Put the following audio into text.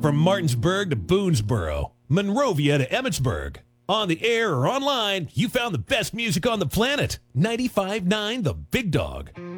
From Martinsburg to Boonesboro, Monrovia to Emmitsburg. On the air or online, you found the best music on the planet. 95.9 The Big Dog.